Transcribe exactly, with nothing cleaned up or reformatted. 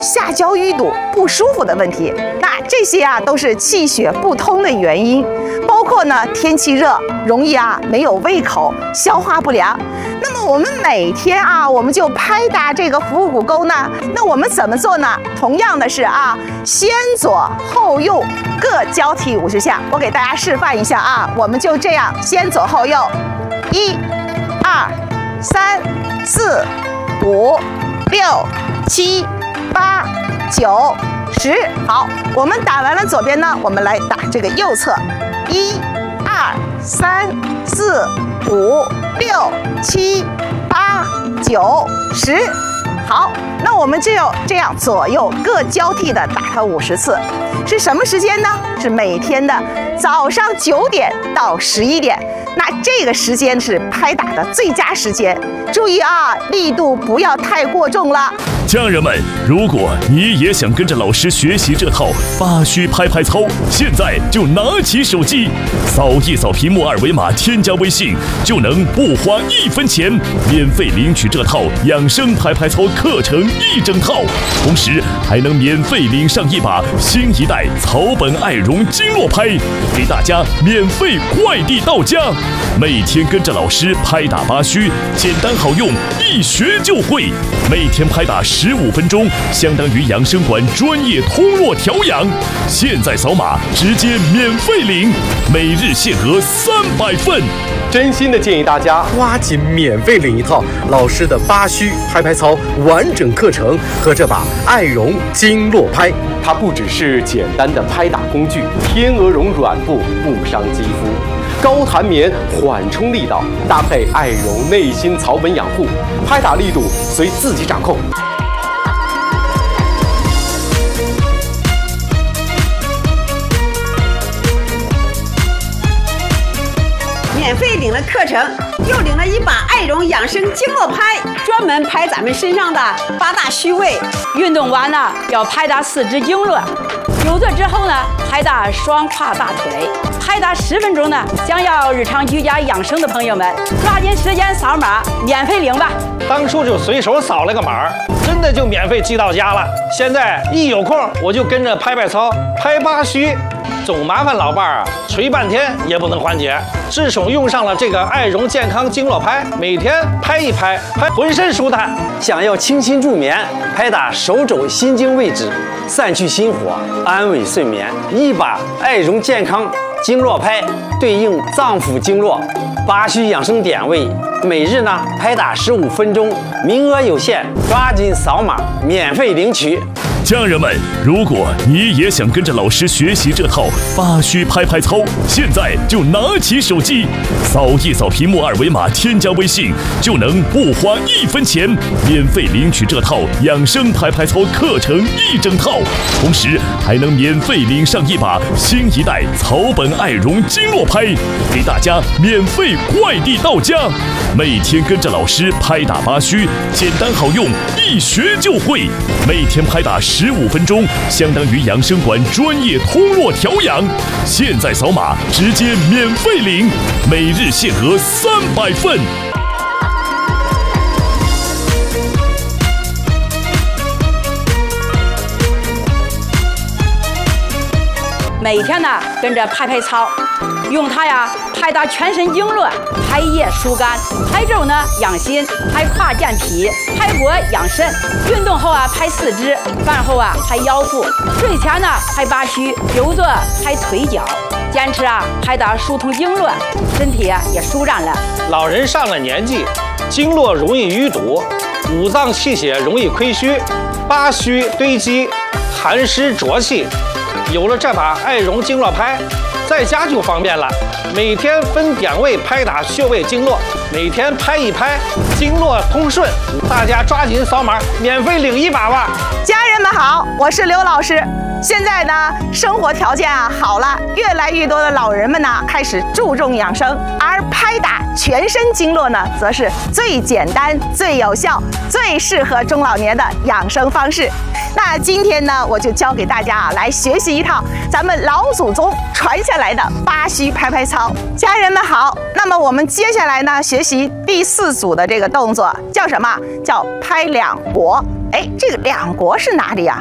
下焦淤堵不舒服的问题。那这些啊都是气血不通的原因，包括呢天气热容易啊没有胃口，消化不良。那么我们每天啊我们就拍打这个腹股沟呢，那我们怎么做呢？同样的是啊，先左后右各交替五十下。我给大家示范一下啊，我们就这样先左后右，一、二、三、四、五、六、七、八、九、十。好，我们打完了左边呢，我们来打这个右侧，一、二、三、四、五、六、七、八、九、十。好，那我们就要这样左右各交替的打它五十次。是什么时间呢？是每天的早上九点到十一点。那这个时间是拍打的最佳时间。注意啊，力度不要太过重了。 家人们，如果你也想跟着老师学习这套八虚拍拍操，现在就拿起手机，扫一扫屏幕二维码，添加微信，就能不花一分钱，免费领取这套养生拍拍操课程一整套，同时还能免费领上一把新一代草本爱绒经络拍，给大家免费快递到家。每天跟着老师拍打八虚，简单好用，一学就会。每天拍打十五分钟，相当于养生馆专业通络调养。现在扫码直接免费领，每日限额三百份。 真心的建议大家抓紧免费领一套老师的八虚拍拍操完整课程和这把爱绒经络拍。它不只是简单的拍打工具，天鹅绒软布不伤肌肤，高弹棉缓冲力道，搭配爱绒内心草本养护，拍打力度随自己掌控。 免费领了课程，又领了一把爱绒养生经络拍，专门拍咱们身上的八大虚位。 运动完了要拍打四肢经络，久坐之后呢，拍打双胯大腿，拍打十分钟呢。想要日常居家养生的朋友们，抓紧时间扫码免费领吧。 当初就随手扫了个码，真的就免费寄到家了。现在一有空我就跟着拍拍操，拍八虚。总麻烦老伴儿啊，捶半天也不能缓解。自从用上了这个爱绒健康经络拍，每天拍一拍，拍浑身舒坦。 想要清心助眠，拍打手肘心经位置，散去心火，安稳睡眠。一把爱绒健康经络拍对应脏腑经络，八虚养生点位。每日呢拍打十五分钟，名额有限，抓紧扫码免费领取。 家人们，如果你也想跟着老师学习这套八虚拍拍操，现在就拿起手机，扫一扫屏幕二维码，添加微信，就能不花一分钱，免费领取这套养生拍拍操课程一整套，同时还能免费领上一把新一代草本爱绒经络拍，给大家免费快递到家。每天跟着老师拍打八虚，简单好用，一学就会。每天拍打十五分钟，相当于养生馆专业通络调养。现在扫码直接免费领，每日限额三百份。 每天呢跟着拍拍操，用它呀拍打全身经络，拍叶疏肝，拍肘呢养心，拍胯健脾，拍脖养肾。运动后啊拍四肢，饭后啊拍腰腹，睡前呢拍八虚，久坐拍腿脚。坚持啊拍打疏通经络，身体啊也舒展了。 老人上了年纪，经络容易淤堵，五脏气血容易亏虚，八虚堆积，寒湿浊气。有了这把爱绒经络拍，在家就方便了。每天分点位拍打穴位经络，每天拍一拍，经络通顺。大家抓紧扫码，免费领一把吧！ 家人们好，我是刘老师。现在呢，生活条件啊好了，越来越多的老人们呢开始注重养生，而拍打全身经络呢，则是最简单、最有效、最适合中老年的养生方式。那今天呢，我就教给大家啊，来学习一套咱们老祖宗传下来的八虚拍拍操。家人们好，那么我们接下来呢，学习第四组的这个动作叫什么？叫拍两脖。 哎，这个两国是哪里啊？